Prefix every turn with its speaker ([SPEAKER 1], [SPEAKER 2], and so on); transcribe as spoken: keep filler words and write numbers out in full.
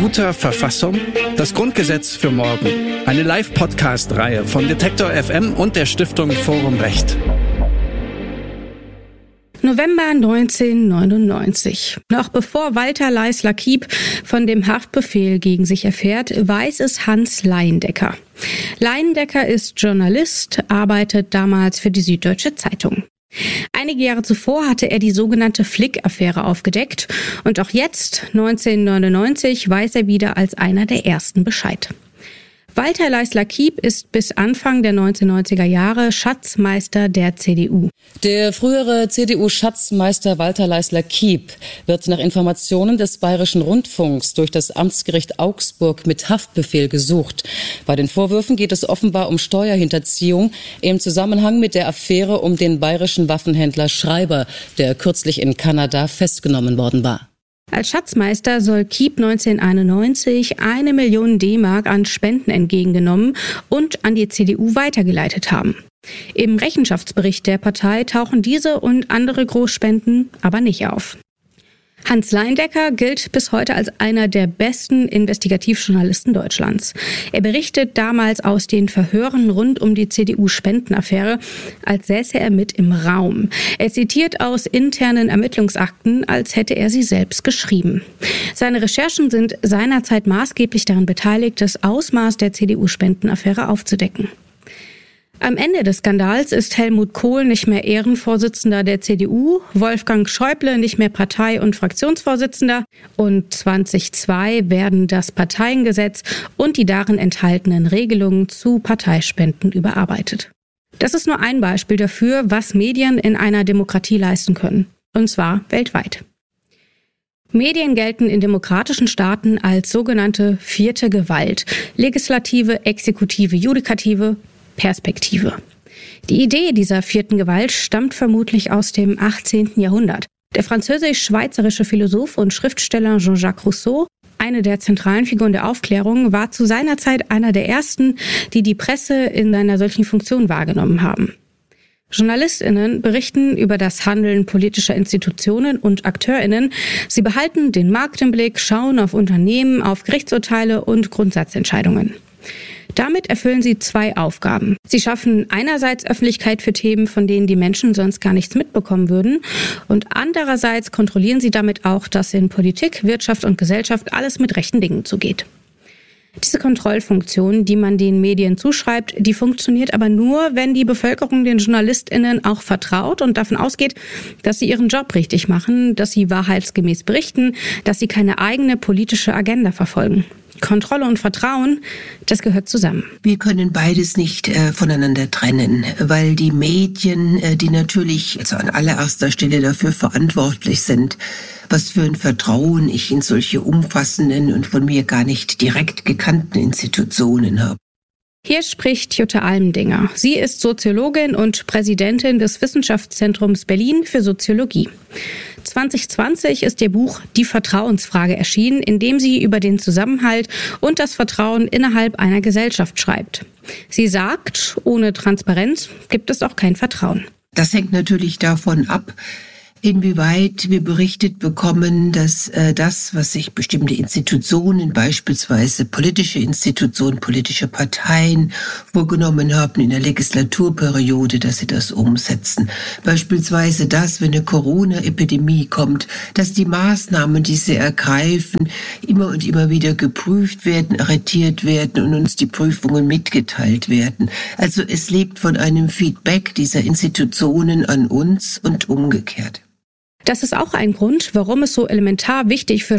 [SPEAKER 1] guter Verfassung? Das Grundgesetz für morgen. Eine Live-Podcast-Reihe von Detektor F M und der Stiftung Forum Recht.
[SPEAKER 2] November neunzehnhundertneunundneunzig. Noch bevor Walter Leisler-Kiep von dem Haftbefehl gegen sich erfährt, weiß es Hans Leyendecker. Leyendecker ist Journalist, arbeitet damals für die Süddeutsche Zeitung. Einige Jahre zuvor hatte er die sogenannte Flick-Affäre aufgedeckt und auch jetzt, neunzehnhundertneunundneunzig, weiß er wieder als einer der ersten Bescheid. Walter Leisler-Kiep ist bis Anfang der neunzehnhundertneunziger Jahre Schatzmeister der C D U.
[SPEAKER 3] Der frühere C D U-Schatzmeister Walter Leisler-Kiep wird nach Informationen des Bayerischen Rundfunks durch das Amtsgericht Augsburg mit Haftbefehl gesucht. Bei den Vorwürfen geht es offenbar um Steuerhinterziehung im Zusammenhang mit der Affäre um den bayerischen Waffenhändler Schreiber, der kürzlich in Kanada festgenommen worden war.
[SPEAKER 2] Als Schatzmeister soll Kiep neunzehnhunderteinundneunzig eine Million D-Mark an Spenden entgegengenommen und an die C D U weitergeleitet haben. Im Rechenschaftsbericht der Partei tauchen diese und andere Großspenden aber nicht auf. Hans Leyendecker gilt bis heute als einer der besten Investigativjournalisten Deutschlands. Er berichtet damals aus den Verhören rund um die C D U-Spendenaffäre, als säße er mit im Raum. Er zitiert aus internen Ermittlungsakten, als hätte er sie selbst geschrieben. Seine Recherchen sind seinerzeit maßgeblich daran beteiligt, das Ausmaß der C D U-Spendenaffäre aufzudecken. Am Ende des Skandals ist Helmut Kohl nicht mehr Ehrenvorsitzender der C D U, Wolfgang Schäuble nicht mehr Partei- und Fraktionsvorsitzender und zweitausendzwei werden das Parteiengesetz und die darin enthaltenen Regelungen zu Parteispenden überarbeitet. Das ist nur ein Beispiel dafür, was Medien in einer Demokratie leisten können, und zwar weltweit. Medien gelten in demokratischen Staaten als sogenannte vierte Gewalt, Legislative, Exekutive, Judikative, Perspektive. Die Idee dieser vierten Gewalt stammt vermutlich aus dem achtzehnten Jahrhundert. Der französisch-schweizerische Philosoph und Schriftsteller Jean-Jacques Rousseau, eine der zentralen Figuren der Aufklärung, war zu seiner Zeit einer der ersten, die die Presse in einer solchen Funktion wahrgenommen haben. JournalistInnen berichten über das Handeln politischer Institutionen und AkteurInnen. Sie behalten den Markt im Blick, schauen auf Unternehmen, auf Gerichtsurteile und Grundsatzentscheidungen. Damit erfüllen sie zwei Aufgaben. Sie schaffen einerseits Öffentlichkeit für Themen, von denen die Menschen sonst gar nichts mitbekommen würden. Und andererseits kontrollieren sie damit auch, dass in Politik, Wirtschaft und Gesellschaft alles mit rechten Dingen zugeht. Diese Kontrollfunktion, die man den Medien zuschreibt, die funktioniert aber nur, wenn die Bevölkerung den JournalistInnen auch vertraut und davon ausgeht, dass sie ihren Job richtig machen, dass sie wahrheitsgemäß berichten, dass sie keine eigene politische Agenda verfolgen. Kontrolle und Vertrauen, das gehört zusammen.
[SPEAKER 4] Wir können beides nicht äh, voneinander trennen, weil die Medien, äh, die natürlich also an allererster Stelle dafür verantwortlich sind, was für ein Vertrauen ich in solche umfassenden und von mir gar nicht direkt gekannten Institutionen habe.
[SPEAKER 2] Hier spricht Jutta Almendinger. Sie ist Soziologin und Präsidentin des Wissenschaftszentrums Berlin für Soziologie. zwanzig zwanzig ist ihr Buch Die Vertrauensfrage erschienen, in dem sie über den Zusammenhalt und das Vertrauen innerhalb einer Gesellschaft schreibt. Sie sagt, ohne Transparenz gibt es auch kein Vertrauen.
[SPEAKER 4] Das hängt natürlich davon ab, inwieweit wir berichtet bekommen, dass äh, das, was sich bestimmte Institutionen, beispielsweise politische Institutionen, politische Parteien vorgenommen haben in der Legislaturperiode, dass sie das umsetzen. Beispielsweise das, wenn eine Corona-Epidemie kommt, dass die Maßnahmen, die sie ergreifen, immer und immer wieder geprüft werden, arretiert werden und uns die Prüfungen mitgeteilt werden. Also es lebt von einem Feedback dieser Institutionen an uns und umgekehrt.
[SPEAKER 2] Das ist auch ein Grund, warum es so elementar wichtig für